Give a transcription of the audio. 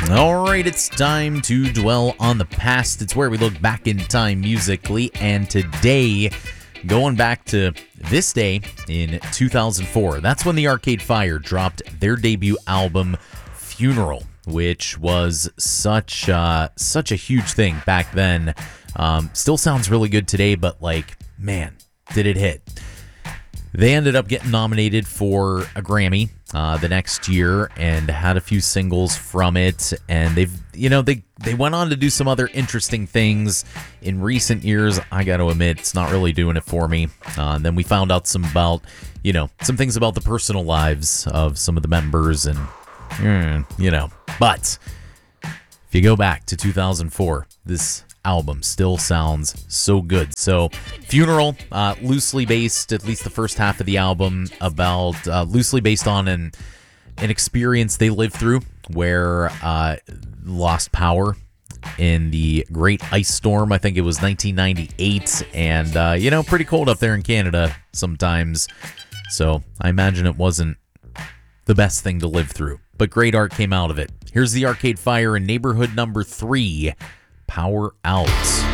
All right, it's time to dwell on the past. It's where we look back in time musically, and today, going back to this day in 2004, that's when the Arcade Fire dropped their debut album, Funeral, which was such a huge thing back then. Still sounds really good today, but man, did it hit. They ended up getting nominated for a Grammy the next year and had a few singles from it. And they went on to do some other interesting things in recent years. I got to admit, it's not really doing it for me. And then we found out some things about the personal lives of some of the members and, But if you go back to 2004, this album still sounds so good. So Funeral, loosely based, at least the first half of the album, about loosely based on an experience they lived through where lost power in the Great Ice Storm. I think it was 1998, and pretty cold up there in Canada sometimes, so I imagine it wasn't the best thing to live through, but great art came out of it. Here's the Arcade Fire in Neighborhood number 3, Power Out.